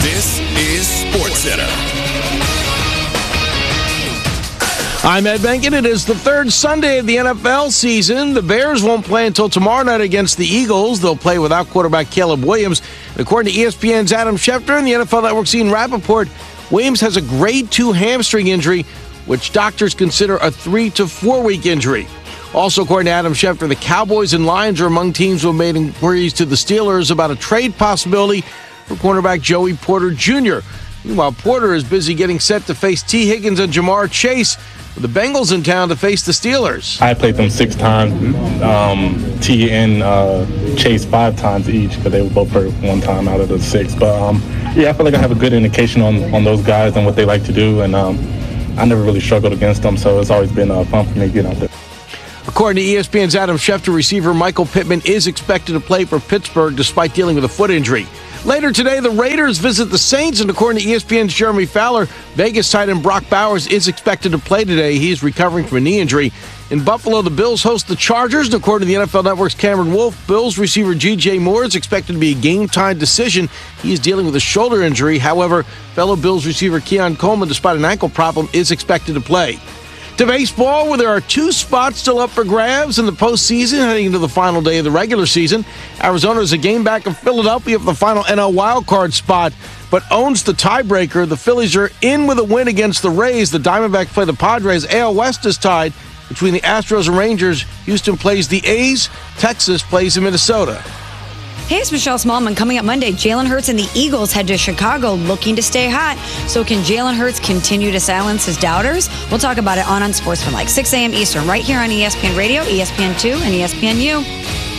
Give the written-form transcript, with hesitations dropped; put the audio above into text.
This is SportsCenter. I'm Ed Benkin. It is the third Sunday of the NFL season. The Bears won't play until tomorrow night against the Eagles. They'll play without quarterback Caleb Williams. According to ESPN's Adam Schefter and the NFL Network's Ian Rappaport, Williams has a grade 2 hamstring injury, which doctors consider a 3 to 4 week injury. Also, according to Adam Schefter, the Cowboys and Lions are among teams who have made inquiries to the Steelers about a trade possibility for cornerback Joey Porter Jr. Meanwhile, Porter is busy getting set to face T. Higgins and Jamar Chase, with the Bengals in town to face the Steelers. I played them 6 times, T and Chase 5 times each, but they were both hurt 1 time out of the 6. But yeah, I feel like I have a good indication on those guys and what they like to do, and I never really struggled against them, so it's always been fun for me to get out there. According to ESPN's Adam Schefter, receiver Michael Pittman is expected to play for Pittsburgh despite dealing with a foot injury. Later today, the Raiders visit the Saints, and according to ESPN's Jeremy Fowler, Vegas tight end Brock Bowers is expected to play today. He's recovering from a knee injury. In Buffalo, the Bills host the Chargers, and according to the NFL Network's Cameron Wolfe, Bills receiver G.J. Moore is expected to be a game-time decision. He is dealing with a shoulder injury. However, fellow Bills receiver Keon Coleman, despite an ankle problem, is expected to play. To baseball, where there are 2 spots still up for grabs in the postseason heading into the final day of the regular season. Arizona is a game back of Philadelphia for the final NL wildcard spot, but owns the tiebreaker. The Phillies are in with a win against the Rays. The Diamondbacks play the Padres. AL West is tied between the Astros and Rangers. Houston plays the A's. Texas plays in Minnesota. Hey, it's Michelle Smallman. Coming up Monday, Jalen Hurts and the Eagles head to Chicago looking to stay hot. So can Jalen Hurts continue to silence his doubters? We'll talk about it on Sports from like 6 a.m. Eastern right here on ESPN Radio, ESPN2, and ESPNU.